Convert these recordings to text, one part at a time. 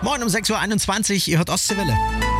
Moin um 6.21 Uhr, ihr hört Ostseewelle.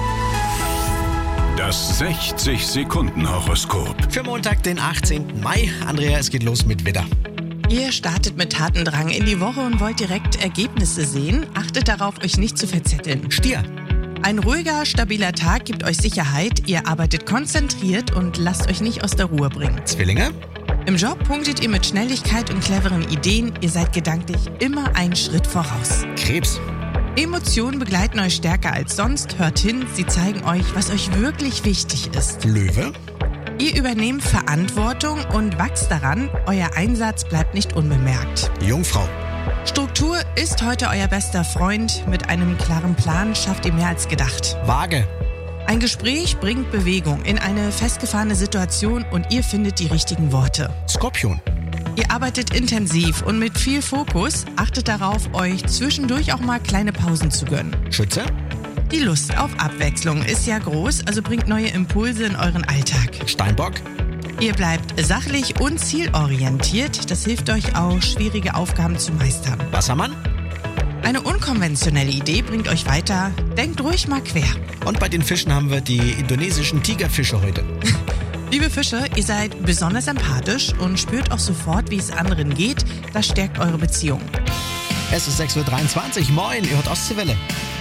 Das 60-Sekunden-Horoskop. Für Montag, den 18. Mai. Andrea, es geht los mit Widder. Ihr startet mit Tatendrang in die Woche und wollt direkt Ergebnisse sehen. Achtet darauf, euch nicht zu verzetteln. Stier. Ein ruhiger, stabiler Tag gibt euch Sicherheit. Ihr arbeitet konzentriert und lasst euch nicht aus der Ruhe bringen. Zwillinge. Im Job punktet ihr mit Schnelligkeit und cleveren Ideen. Ihr seid gedanklich immer einen Schritt voraus. Krebs. Emotionen begleiten euch stärker als sonst. Hört hin, sie zeigen euch, was euch wirklich wichtig ist. Löwe. Ihr übernehmt Verantwortung und wachst daran. Euer Einsatz bleibt nicht unbemerkt. Jungfrau. Struktur ist heute euer bester Freund. Mit einem klaren Plan schafft ihr mehr als gedacht. Waage. Ein Gespräch bringt Bewegung in eine festgefahrene Situation und ihr findet die richtigen Worte. Skorpion. Ihr arbeitet intensiv und mit viel Fokus. Achtet darauf, euch zwischendurch auch mal kleine Pausen zu gönnen. Schütze. Die Lust auf Abwechslung ist ja groß, also bringt neue Impulse in euren Alltag. Steinbock. Ihr bleibt sachlich und zielorientiert. Das hilft euch auch, schwierige Aufgaben zu meistern. Wassermann. Eine unkonventionelle Idee bringt euch weiter. Denkt ruhig mal quer. Und bei den Fischen haben wir die indonesischen Tigerfische heute. Liebe Fische, ihr seid besonders empathisch und spürt auch sofort, wie es anderen geht. Das stärkt eure Beziehung. Es ist 6.23 Uhr. Moin, ihr hört Ostseewelle.